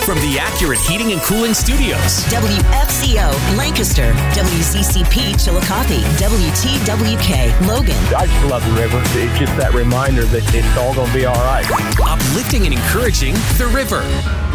from the Accurate Heating and Cooling Studios. WFCO, Lancaster. WZCP, Chillicothe. WTWK, Logan. I just love the river. It's just that reminder that it's all going to be all right. Uplifting and encouraging the river.